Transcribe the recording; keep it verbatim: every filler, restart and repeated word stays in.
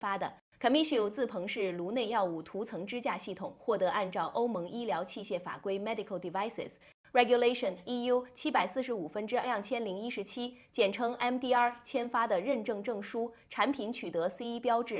发的。Comisio 自鹏氏颅内药物涂层支架系统获得按照欧盟医疗器械法规 Medical Devices Regulation E U 七百四十五分之两千零一十七，简称 M D R 签发的认证证书，产品取得 C E 标志。